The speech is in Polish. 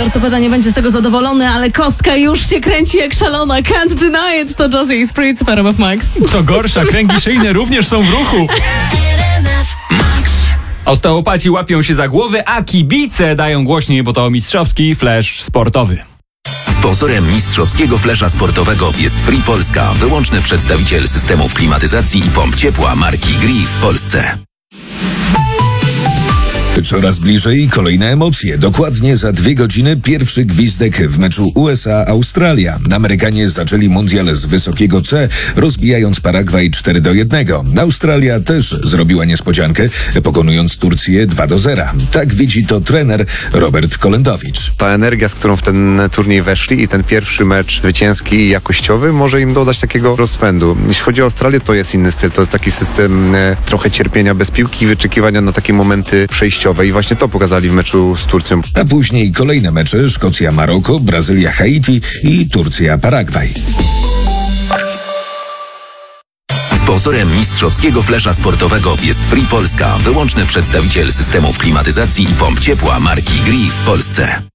ortopeda nie będzie z tego zadowolony, ale kostka już się kręci jak szalona. Can't deny it, to Jazzy i Spritz w RMF Max. Co gorsza, kręgi szyjne również są w ruchu. Osteopaci łapią się za głowy, a kibice dają głośniej, bo to mistrzowski flash sportowy. Sponsorem mistrzowskiego flesza sportowego jest Free Polska, wyłączny przedstawiciel systemów klimatyzacji i pomp ciepła marki Gree w Polsce. Coraz bliżej kolejne emocje. Dokładnie za 2 godziny pierwszy gwizdek w meczu USA-Australia. Amerykanie zaczęli mundial z wysokiego C, rozbijając Paragwaj 4-1. Australia też zrobiła niespodziankę, pokonując Turcję 2-0. Tak widzi to trener Robert Kolendowicz. Ta energia, z którą w ten turniej weszli i ten pierwszy mecz zwycięski i jakościowy może im dodać takiego rozpędu. Jeśli chodzi o Australię, to jest inny styl. To jest taki system trochę cierpienia bez piłki, wyczekiwania na takie momenty przejściowe. I właśnie to pokazali w meczu z Turcją. A później kolejne mecze: Szkocja-Maroko, Brazylia-Haiti i Turcja-Paragwaj. Sponsorem mistrzowskiego flesza sportowego jest Free Polska, wyłączny przedstawiciel systemów klimatyzacji i pomp ciepła marki Gree w Polsce.